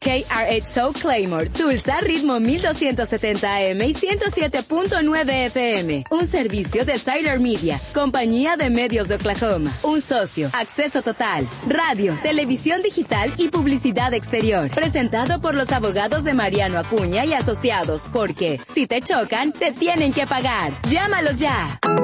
KRXO Claymore, Tulsa, ritmo 1270 AM y 107.9 FM. Un servicio de Tyler Media, compañía de medios de Oklahoma. Un socio, acceso total, radio, televisión digital y publicidad exterior. Presentado por los abogados de Mariano Acuña y Asociados, porque si te chocan, te tienen que pagar. ¡Llámalos ya!